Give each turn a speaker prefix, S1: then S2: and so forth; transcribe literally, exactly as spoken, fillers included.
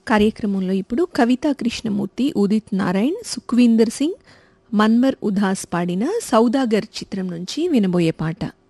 S1: కార్యక్రమంలో ఇప్పుడు కవితా కృష్ణమూర్తి, ఉదిత్ నారాయణ్, సుఖ్వీందర్ సింగ్, మన్మర్ ఉదాస్ పాడిన సౌదాగర్ చిత్రం నుంచి వినబోయే పాట.